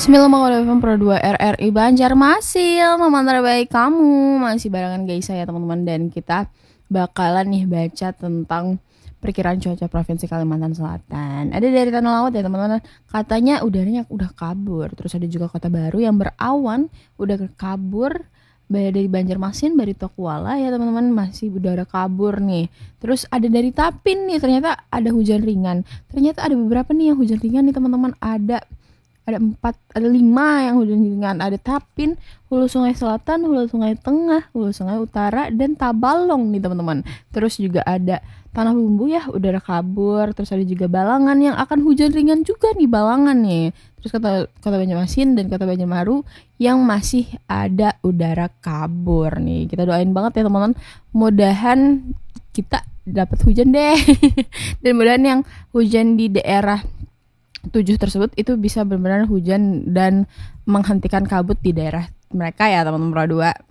Bismillahirrahmanirrahim. Pro 2 RRI Banjarmasin, teman terbaik kamu. Masih barengan guys saya teman-teman, dan kita bakalan nih baca tentang perkiraan cuaca Provinsi Kalimantan Selatan. Ada dari Tanah Laut ya teman-teman, katanya udaranya udah kabur. Terus ada juga Kota Baru yang berawan udah kabur. Dari Banjarmasin, Barito Kuala ya teman-teman, masih udara kabur nih. Terus ada dari Tapin nih, ternyata ada hujan ringan. Ternyata ada beberapa nih yang hujan ringan nih teman-teman. Ada 5 yang hujan ringan. Ada Tapin, Hulu Sungai Selatan, Hulu Sungai Tengah, Hulu Sungai Utara, dan Tabalong nih teman-teman. Terus juga ada Tanah Bumbu ya, udara kabur. Terus ada juga Balangan yang akan hujan ringan juga nih, Balangan nih. Terus kota Banjarmasin dan Kota Banjarmaru yang masih ada udara kabur nih. Kita doain banget ya teman-teman, mudahan kita dapat hujan deh. Dan mudahan yang hujan di daerah 7 tersebut itu bisa benar-benar hujan dan menghentikan kabut di daerah mereka ya teman-teman Pro 2.